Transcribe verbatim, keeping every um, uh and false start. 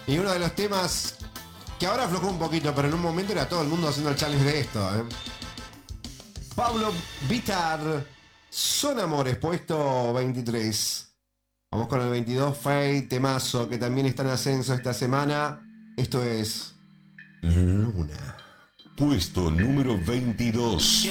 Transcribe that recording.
Y uno de los temas que ahora aflojó un poquito, pero en un momento era todo el mundo haciendo el challenge de esto, ¿eh? Pablo Vittar, Son Amores, puesto veintitrés. Vamos con el veintidós, Fade, temazo, que también está en ascenso esta semana. Esto es Luna. Puesto número veintidós.